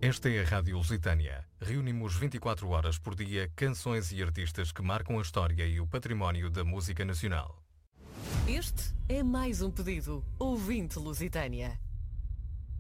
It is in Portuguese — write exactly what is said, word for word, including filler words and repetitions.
Esta é a Rádio Lusitânia. Reunimos vinte e quatro horas por dia canções e artistas que marcam a história e o património da música nacional. Este é mais um pedido. Ouvinte Lusitânia.